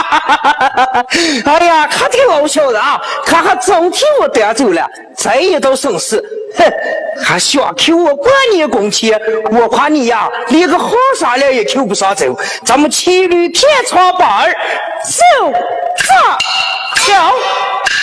哎呀，他挺傲笑的啊，他还总替我得罪了，这一道生事，哼，还想扣我半年工钱，我夸你呀，连个好商量也扣不上走，咱们骑驴天窗板儿走上桥。